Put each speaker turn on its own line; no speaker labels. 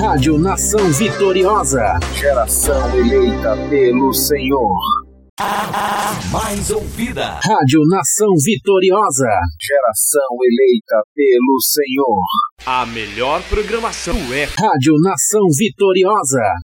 Rádio Nação Vitoriosa. Geração eleita pelo Senhor.
A mais ouvida.
Rádio Nação Vitoriosa. Geração eleita pelo Senhor.
A melhor programação é
Rádio Nação Vitoriosa.